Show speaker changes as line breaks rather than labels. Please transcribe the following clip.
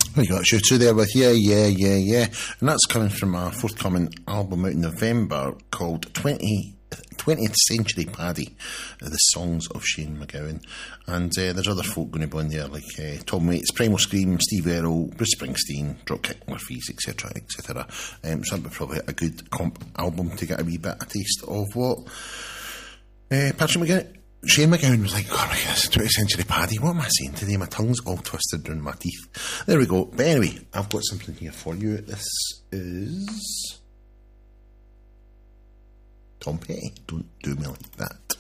We got Shoe there with yeah. And that's coming from a forthcoming album out in November called 20th Century Paddy, the songs of Shane MacGowan. And there's other folk going to be on there like Tom Waits, Primal Scream, Steve Earle, Bruce Springsteen, Dropkick Murphys, etc. So that'd be probably a good comp album to get a wee bit of taste of what Shane MacGowan was like. God, this is 20th Century Paddy. What am I saying today? My tongue's all twisted around my teeth. There we go. But anyway, I've got something here for you. This is Tom Petty. Don't do me like that.